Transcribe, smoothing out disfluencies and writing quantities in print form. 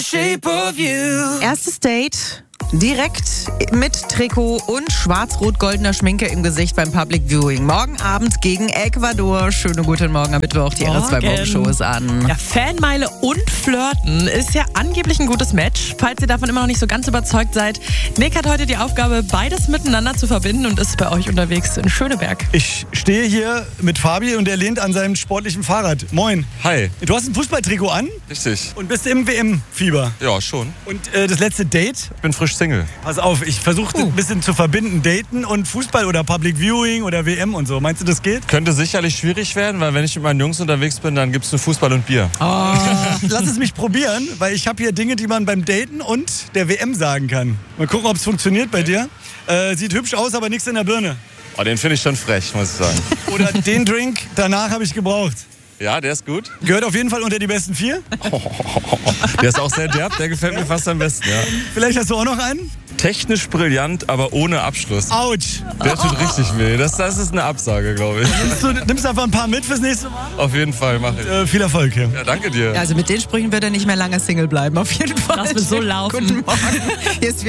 Shape of you. Erstes Date. Direkt mit Trikot und schwarz-rot-goldener Schminke im Gesicht beim Public Viewing. Morgen Abend gegen Ecuador. Schönen guten Morgen am Mittwoch. Die RS2 Morgenshow ist an. Ja, Fanmeile und Flirten ist ja angeblich ein gutes Match. Falls ihr davon immer noch nicht so ganz überzeugt seid, Nick hat heute die Aufgabe, beides miteinander zu verbinden und ist bei euch unterwegs in Schöneberg. Ich stehe hier mit Fabi und er lehnt an seinem sportlichen Fahrrad. Moin. Hi. Du hast ein Fußballtrikot an Richtig. und bist im WM-Fieber. Ja, schon. Und das letzte Date? Ich bin frisch Single. Pass auf, ich versuche ein bisschen zu verbinden. Daten und Fußball oder Public Viewing oder WM und so. Meinst du, das geht? Könnte sicherlich schwierig werden, weil wenn ich mit meinen Jungs unterwegs bin, dann gibt's nur Fußball und Bier. Lass es mich probieren, weil ich habe hier Dinge, die man beim Daten und der WM sagen kann. Mal gucken, ob es funktioniert bei dir. Sieht hübsch aus, aber nichts in der Birne. Oh, den finde ich schon frech, muss ich sagen. Oder den Drink danach habe ich gebraucht. Ja, der ist gut. Gehört auf jeden Fall unter die besten 4. Der ist auch sehr derb, der gefällt mir fast am besten, ja. Vielleicht hast du auch noch einen? Technisch brillant, aber ohne Abschluss. Autsch. Der tut richtig weh. Das ist eine Absage, glaube ich. Du nimmst einfach ein paar mit fürs nächste Mal? Auf jeden Fall, mache ich. Viel Erfolg hier. Ja, danke dir. Also mit den Sprüchen wird er nicht mehr lange Single bleiben. Auf jeden Fall. Das wird so laufen. Guten Morgen. Hier ist